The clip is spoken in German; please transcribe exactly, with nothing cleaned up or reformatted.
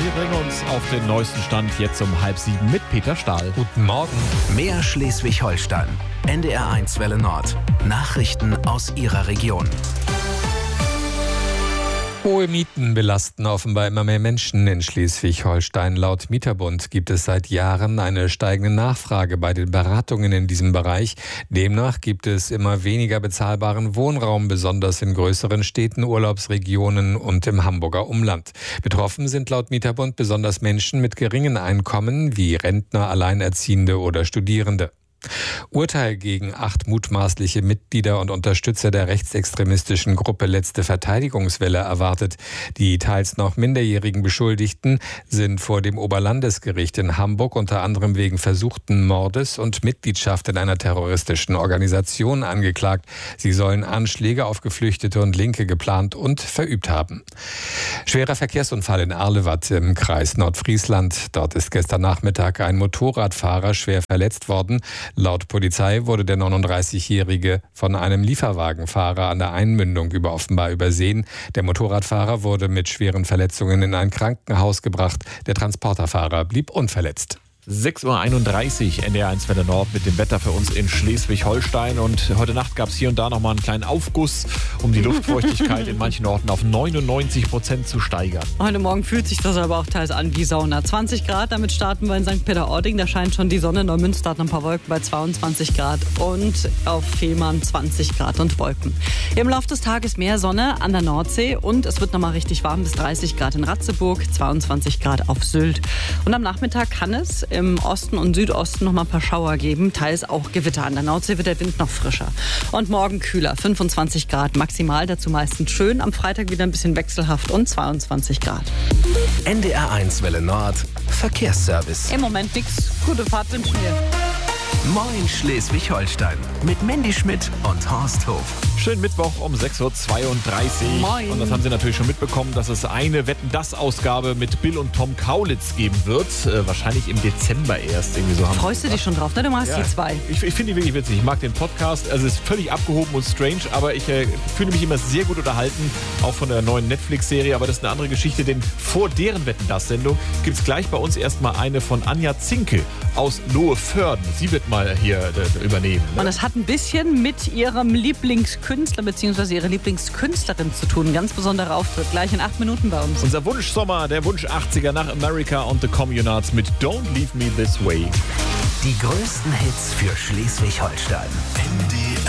Wir bringen uns auf den neuesten Stand jetzt um halb sieben mit Peter Stahl. Guten Morgen. Mehr Schleswig-Holstein. N D R eins Welle Nord. Nachrichten aus Ihrer Region. Hohe Mieten belasten offenbar immer mehr Menschen in Schleswig-Holstein. Laut Mieterbund gibt es seit Jahren eine steigende Nachfrage bei den Beratungen in diesem Bereich. Demnach gibt es immer weniger bezahlbaren Wohnraum, besonders in größeren Städten, Urlaubsregionen und im Hamburger Umland. Betroffen sind laut Mieterbund besonders Menschen mit geringen Einkommen wie Rentner, Alleinerziehende oder Studierende. Urteil gegen acht mutmaßliche Mitglieder und Unterstützer der rechtsextremistischen Gruppe Letzte Verteidigungswelle erwartet. Die teils noch minderjährigen Beschuldigten sind vor dem Oberlandesgericht in Hamburg unter anderem wegen versuchten Mordes und Mitgliedschaft in einer terroristischen Organisation angeklagt. Sie sollen Anschläge auf Geflüchtete und Linke geplant und verübt haben. Schwerer Verkehrsunfall in Arlewatt im Kreis Nordfriesland. Dort ist gestern Nachmittag ein Motorradfahrer schwer verletzt worden. Laut Polizei wurde der neununddreißigjährige von einem Lieferwagenfahrer an der Einmündung über offenbar übersehen. Der Motorradfahrer wurde mit schweren Verletzungen in ein Krankenhaus gebracht. Der Transporterfahrer blieb unverletzt. sechs Uhr einunddreißig, N D R eins Welle Nord mit dem Wetter für uns in Schleswig-Holstein. Und heute Nacht gab es hier und da nochmal einen kleinen Aufguss, um die Luftfeuchtigkeit in manchen Orten auf neunundneunzig Prozent zu steigern. Heute Morgen fühlt sich das aber auch teils an wie Sauna. zwanzig Grad, damit starten wir in Sankt Peter-Ording. Da scheint schon die Sonne. Neumünster hat noch ein paar Wolken bei zweiundzwanzig Grad. Und auf Fehmarn zwanzig Grad und Wolken. Im Laufe des Tages mehr Sonne an der Nordsee. Und es wird nochmal richtig warm, bis dreißig Grad in Ratzeburg, zweiundzwanzig Grad auf Sylt. Und am Nachmittag kann es im Osten und Südosten noch mal ein paar Schauer geben, teils auch Gewitter. An der Nordsee wird der Wind noch frischer. Und morgen kühler, fünfundzwanzig Grad maximal, dazu meistens schön. Am Freitag wieder ein bisschen wechselhaft und zweiundzwanzig Grad. N D R eins Welle Nord. Verkehrsservice. Im Moment nichts. Gute Fahrt wünschen wir. Moin Schleswig-Holstein. Mit Mandy Schmidt und Horst Hof. Schönen Mittwoch um sechs Uhr zweiunddreißig. Moin. Und das haben Sie natürlich schon mitbekommen, dass es eine Wetten-dass-Ausgabe mit Bill und Tom Kaulitz geben wird. Äh, wahrscheinlich im Dezember erst. Irgendwie so haben Freust du dich schon drauf, ne? Du machst ja, die zwei. Ich, ich finde die wirklich witzig. Ich mag den Podcast. Also es ist völlig abgehoben und strange, aber ich äh, fühle mich immer sehr gut unterhalten. Auch von der neuen Netflix-Serie. Aber das ist eine andere Geschichte, denn vor deren Wetten-dass-Sendung gibt es gleich bei uns erstmal eine von Anja Zinke aus Loheförden. Sie wird mal hier äh, übernehmen. Ne? Und es hat ein bisschen mit ihrem Lieblingskünstler bzw. ihrer Lieblingskünstlerin zu tun. Ganz besonderer Auftritt. Gleich in acht Minuten bei uns. Unser Wunschsommer, der Wunsch achtziger nach America und The Communards mit Don't Leave Me This Way. Die größten Hits für Schleswig-Holstein. N D